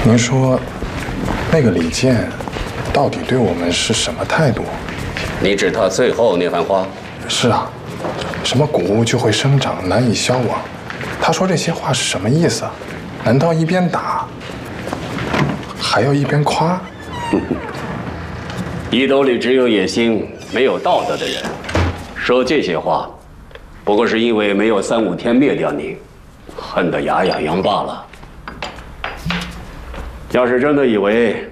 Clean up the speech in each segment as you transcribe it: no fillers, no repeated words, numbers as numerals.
您说，那个李健到底对我们是什么态度？ 你指他最后那番话？ 是啊，什么谷物就会生长，难以消亡。他说这些话是什么意思？难道一边打，还要一边夸？ 衣兜里只有野心，没有道德的人，说这些话，不过是因为没有3、5天灭掉你，恨得牙痒痒罢了。要是真的以为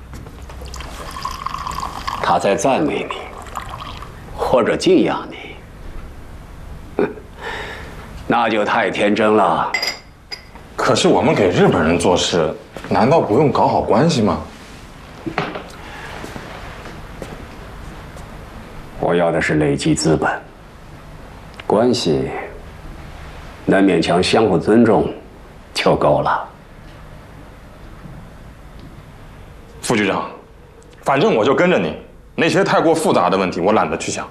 他在赞美你，或者敬仰你，那就太天真了。 可是我们给日本人做事，难道不用搞好关系吗？ 我要的是累积资本，关系能勉强相互尊重就够了。 副局长，反正我就跟着你，那些太过复杂的问题我懒得去想。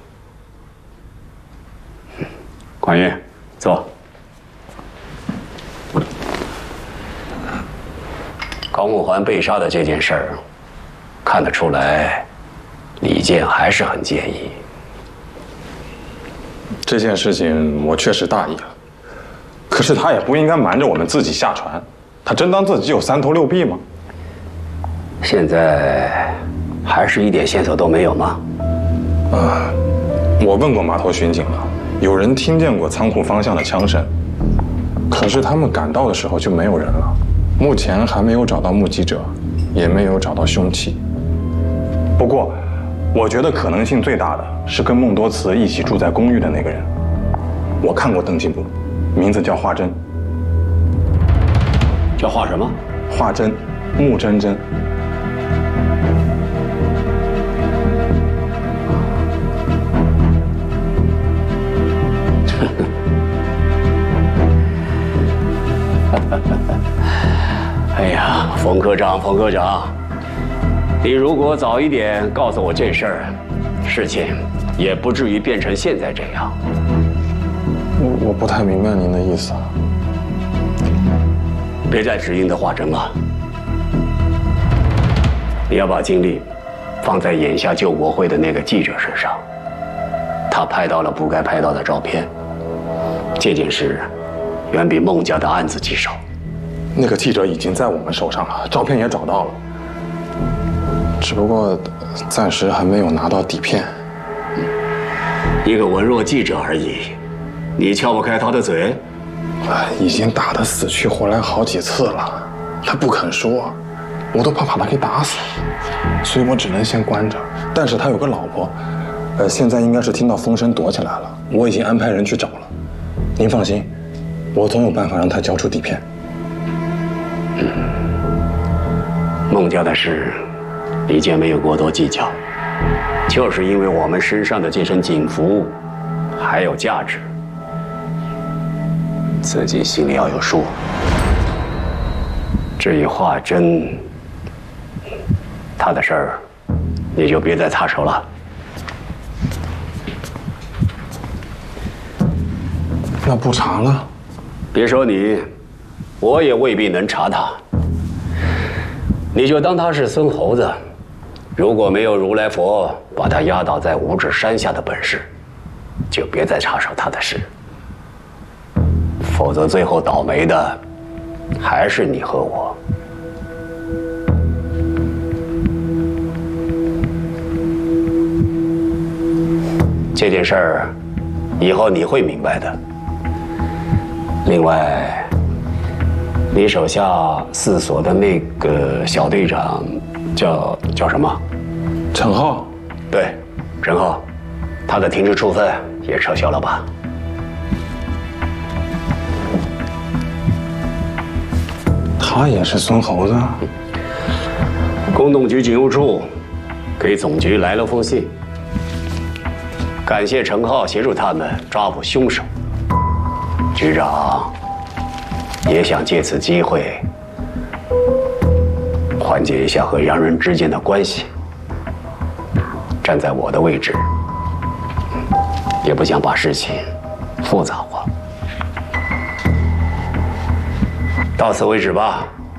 管乐，坐。高木环被杀的这件事儿，看得出来，李健还是很介意。 这件事情我确实大意了，可是他也不应该瞒着我们自己下船。他真当自己有3头6臂吗？ 现在还是一点线索都没有吗？ 我问过码头巡警了，有人听见过仓库方向的枪声，可是他们赶到的时候就没有人了。目前还没有找到目击者，也没有找到凶器。不过，我觉得可能性最大的是跟孟多慈一起住在公寓的那个人。我看过登记簿，名字叫华珍。 叫华什么？ 华珍，穆珍珍。 哎呀，冯科长，冯科长，你如果早一点告诉我这事儿，事情也不至于变成现在这样。 我不太明白您的意思。 别再指引的华珍了，你要把精力放在眼下救国会的那个记者身上。他拍到了不该拍到的照片，这件事远比孟家的案子棘手。 那个记者已经在我们手上了，照片也找到了，只不过暂时还没有拿到底片。 一个文弱记者而已，你撬不开他的嘴？ 已经打得死去活来好几次了，他不肯说，我都怕把他给打死，所以我只能先关着。但是他有个老婆，现在应该是听到风声躲起来了，我已经安排人去找了。您放心，我总有办法让他交出底片。 孟家的事，李健没有过多计较，就是因为我们身上的这身警服还有价值，自己心里要有数。至于华珍，他的事儿，你就别再插手了。 那不查了？ 别说你，我也未必能查他。你就当他是孙猴子，如果没有如来佛把他压倒在五指山下的本事，就别再插手他的事。否则最后倒霉的还是你和我。这件事儿，以后你会明白的。另外，你手下4所的那个小队长叫什么？ 陈浩。 对，陈浩，他的停职处分也撤销了吧？ 他也是孙猴子？ 工农局警务处给总局来了封信，感谢陈浩协助他们抓捕凶手。局长也想借此机会缓解一下和洋人之间的关系。站在我的位置，也不想把事情复杂化。到此为止吧，